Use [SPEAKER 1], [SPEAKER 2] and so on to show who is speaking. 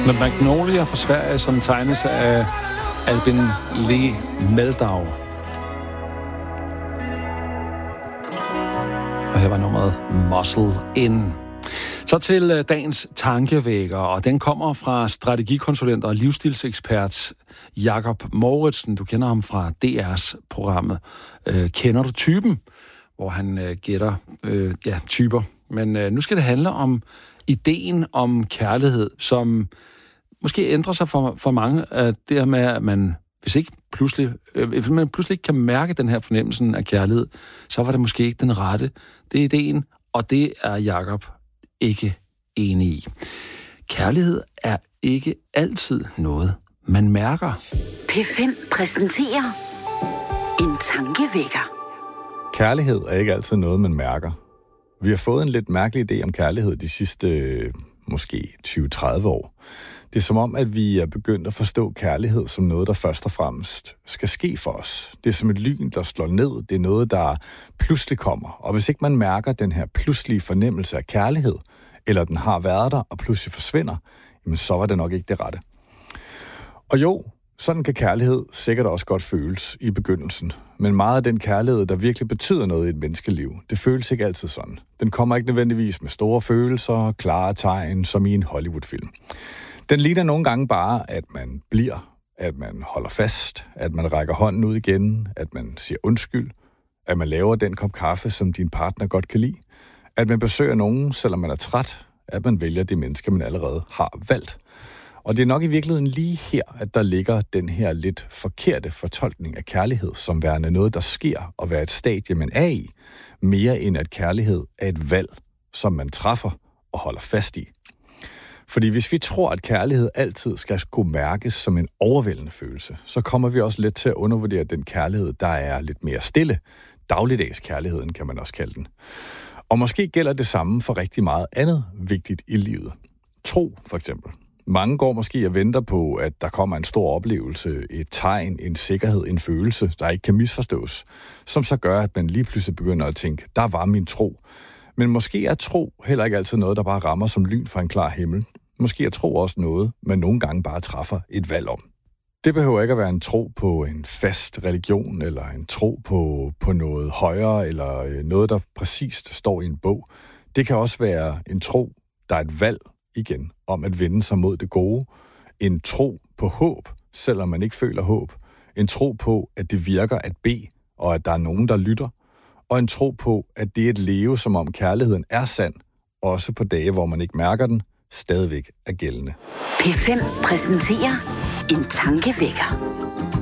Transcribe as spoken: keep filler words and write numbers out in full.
[SPEAKER 1] The Magnolia fra Sverige, som tegnes af Albin Lee Meldau. Og her var nummeret Muscle In. Så til dagens tankevækker, og den kommer fra strategikonsulent og livsstilsekspert Jakob Mouritsen. Du kender ham fra D R's programmet øh, Kender du typen? Hvor han øh, gætter øh, ja, typer. Men øh, nu skal det handle om ideen om kærlighed, som måske ændrer sig for, for mange. At det her med, at man, hvis ikke pludselig, øh, hvis man pludselig ikke kan mærke den her fornemmelsen af kærlighed, så var det måske ikke den rette. Det er ideen, og det er Jakob ikke enig i. Kærlighed er ikke altid noget, man mærker.
[SPEAKER 2] P fem præsenterer en tankevækker.
[SPEAKER 3] Kærlighed er ikke altid noget, man mærker. Vi har fået en lidt mærkelig idé om kærlighed de sidste måske tyve til tredive år. Det er som om, at vi er begyndt at forstå kærlighed som noget, der først og fremmest skal ske for os. Det er som et lyn, der slår ned. Det er noget, der pludselig kommer. Og hvis ikke man mærker den her pludselige fornemmelse af kærlighed, eller den har været der og pludselig forsvinder, jamen så var det nok ikke det rette. Og jo, sådan kan kærlighed sikkert også godt føles i begyndelsen. Men meget af den kærlighed, der virkelig betyder noget i et menneskeliv, det føles ikke altid sådan. Den kommer ikke nødvendigvis med store følelser, klare tegn, som i en Hollywood-film. Den ligner nogle gange bare, at man bliver, at man holder fast, at man rækker hånden ud igen, at man siger undskyld, at man laver den kop kaffe, som din partner godt kan lide, at man besøger nogen, selvom man er træt, at man vælger de mennesker, man allerede har valgt. Og det er nok i virkeligheden lige her, at der ligger den her lidt forkerte fortolkning af kærlighed, som værende noget, der sker og være et stadie, man er i, mere end at kærlighed er et valg, som man træffer og holder fast i. Fordi hvis vi tror, at kærlighed altid skal kunne mærkes som en overvældende følelse, så kommer vi også lidt til at undervurdere den kærlighed, der er lidt mere stille. Dagligdags kærligheden kan man også kalde den. Og måske gælder det samme for rigtig meget andet vigtigt i livet. Tro, for eksempel. Mange går måske og venter på, at der kommer en stor oplevelse, et tegn, en sikkerhed, en følelse, der ikke kan misforstås, som så gør, at man lige pludselig begynder at tænke, der var min tro. Men måske er tro heller ikke altid noget, der bare rammer som lyn fra en klar himmel. Måske er tro også noget, man nogle gange bare træffer et valg om. Det behøver ikke at være en tro på en fast religion, eller en tro på, på noget højere, eller noget, der præcist står i en bog. Det kan også være en tro, der er et valg igen, om at vende sig mod det gode. En tro på håb, selvom man ikke føler håb. En tro på, at det virker at bede, og at der er nogen, der lytter. Og en tro på, at det er at leve, som om kærligheden er sand, også på dage, hvor man ikke mærker den, stadigvæk er gældende.
[SPEAKER 2] P fem præsenterer en tankevækker.